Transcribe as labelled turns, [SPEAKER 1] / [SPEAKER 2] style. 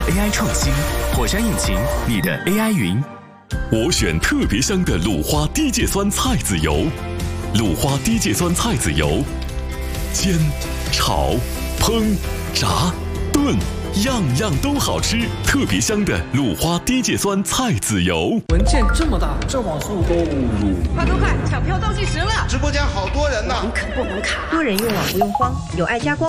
[SPEAKER 1] AI 创新，火山引擎，你的 AI 云。
[SPEAKER 2] 我选特别香的鲁花低芥酸菜籽油，鲁花低芥酸菜籽油，煎、炒、烹、炸、炖，样样都好吃。特别香的鲁花低芥酸菜籽油。
[SPEAKER 3] 文件这么大，这网速都
[SPEAKER 4] 快快快，抢票倒计时了！
[SPEAKER 5] 直播间好多人呢，
[SPEAKER 6] 能啃不能卡，多人用网不用慌，有爱加光。